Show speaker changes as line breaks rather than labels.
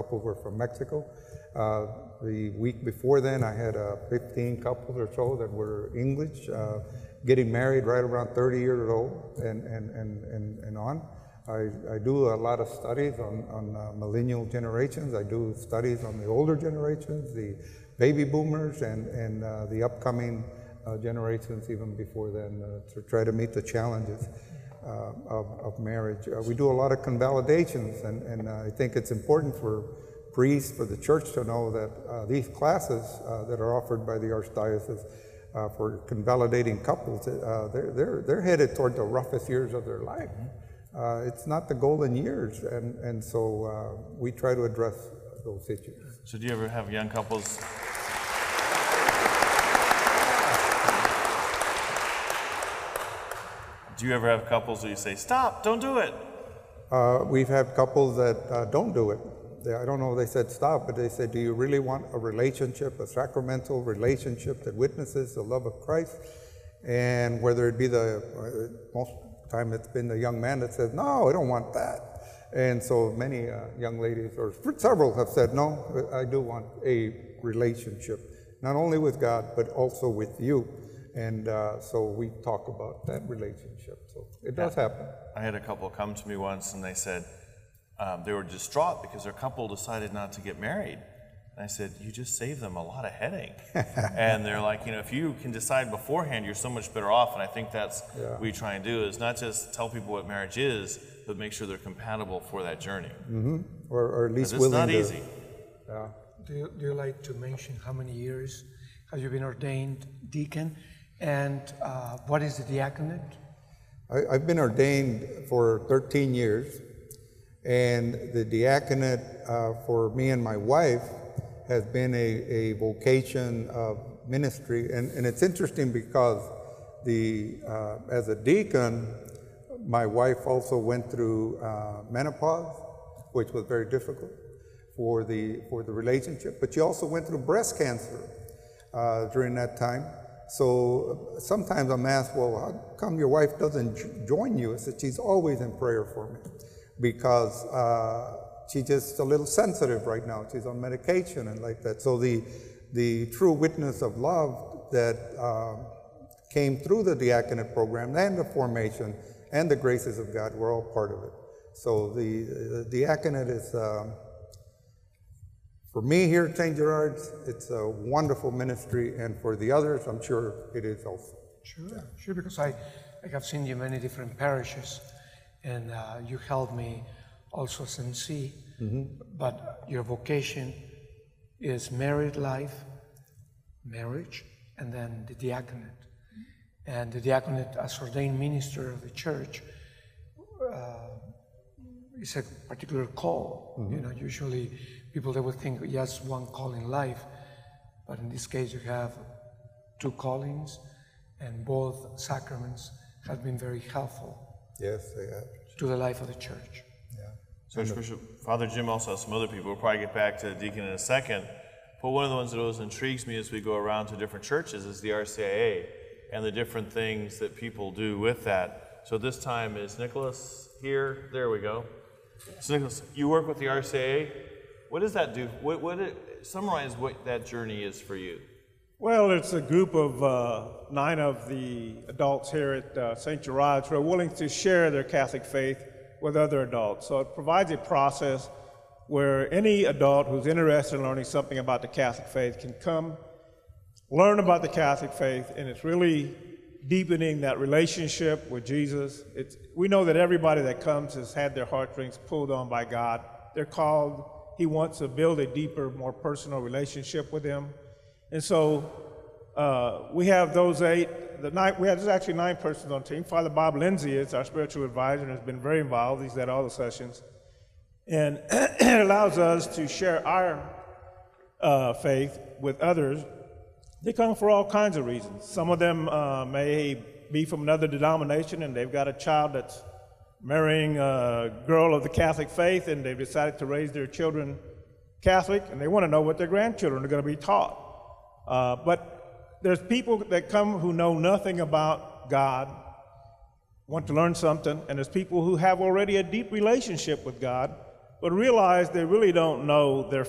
couple were from Mexico. The week before then, I had 15 couples or so that were English, getting married right around 30 years old and on. I do a lot of studies on millennial generations. I do studies on the older generations, the baby boomers, and the upcoming generations even before then, to try to meet the challenges of marriage. We do a lot of convalidations, and I think it's important for priests, for the church to know that these classes that are offered by the Archdiocese for convalidating couples, they're headed toward the roughest years of their life. It's not the golden years, and so we try to address those issues.
So do you ever have young couples? Do you ever have couples where you say, stop, don't do it?
We've had couples that don't do it. I don't know if they said stop, but they said, do you really want a relationship, a sacramental relationship that witnesses the love of Christ? And whether it be most time it's been the young man that says, no, I don't want that. And so many young ladies, or several, have said, no, I do want a relationship, not only with God, but also with you. And so we talk about that relationship. So it does happen.
I had a couple come to me once, and they said they were distraught because their couple decided not to get married. And I said, you just saved them a lot of headache. And they're like, if you can decide beforehand, you're so much better off. And I think that's what we try and do, is not just tell people what marriage is, but make sure they're compatible for that journey.
Mm-hmm. Or at least
willing to. It's not easy.
Yeah. Do you like to mention how many years have you been ordained deacon? And what is the diaconate?
I've been ordained for 13 years. And the diaconate for me and my wife has been a vocation of ministry. And it's interesting because as a deacon, my wife also went through menopause, which was very difficult for the relationship. But she also went through breast cancer during that time. So sometimes I'm asked, well, how come your wife doesn't join you? I said, she's always in prayer for me, because she's just a little sensitive right now. She's on medication and like that. So the true witness of love that came through the diaconate program and the formation and the graces of God, we're all part of it. So the diaconate is, for me here at St. Gerard's, it's a wonderful ministry, and for the others, I'm sure it is also.
Sure, because I have seen you in many different parishes, and you helped me also as MC, but your vocation is married life, marriage, and then the diaconate. And the diaconate, as ordained minister of the church, is a particular call. Usually people, they would think just one call in life, but in this case you have two callings, and both sacraments have been very helpful.
Yes, they have.
To the life of the church.
Yeah.
So Archbishop, Father Jim also has some other people. We'll probably get back to deacon in a second. But one of the ones that always intrigues me as we go around to different churches is the RCIA and the different things that people do with that. So this time is Nicholas here. There we go. So Nicholas, you work with the RCIA. What does that do? Summarize what that journey is for you.
Well, it's a group of 9 of the adults here at St. Gerard's who are willing to share their Catholic faith with other adults. So it provides a process where any adult who's interested in learning something about the Catholic faith can come, learn about the Catholic faith, and it's really deepening that relationship with Jesus. We know that everybody that comes has had their heartstrings pulled on by God. They're called. He wants to build a deeper, more personal relationship with Him. And so we have those 8. There's actually 9 persons on the team. Father Bob Lindsay is our spiritual advisor and has been very involved. He's at all the sessions. And it allows us to share our faith with others. They come for all kinds of reasons. Some of them may be from another denomination, and they've got a child that's marrying a girl of the Catholic faith, and they've decided to raise their children Catholic, and they want to know what their grandchildren are going to be taught. But there's people that come who know nothing about God, want to learn something, and there's people who have already a deep relationship with God but realize they really don't know their